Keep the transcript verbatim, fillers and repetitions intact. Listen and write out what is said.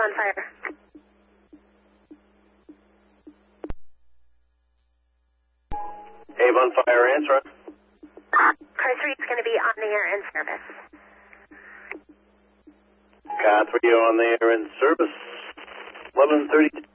on fire. Ave on fire, answer. Car three is going to be on the air in service. Car three on the air in service. eleven thirty-two.